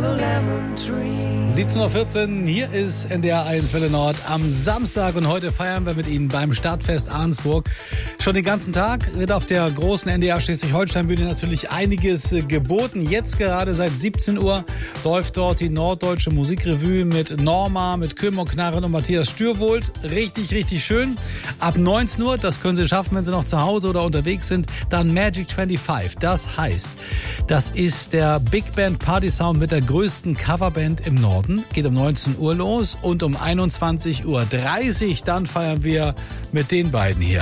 17:14 Uhr, hier ist NDR 1 Welle Nord am Samstag und heute feiern wir mit Ihnen beim Stadtfest Arnsburg. Schon den ganzen Tag wird auf der großen NDR Schleswig-Holstein-Bühne natürlich einiges geboten. Jetzt gerade seit 17 Uhr läuft dort die Norddeutsche Musikrevue mit Norma, mit Kümm und Knarren und Matthias Stürwold. Richtig, richtig schön. Ab 19 Uhr, das können Sie schaffen, wenn Sie noch zu Hause oder unterwegs sind, dann Magic 25. Das heißt, das ist der Big Band Party Sound mit der größten Coverband im Norden. Geht um 19 Uhr los und um 21:30 Uhr dann feiern wir mit den beiden hier.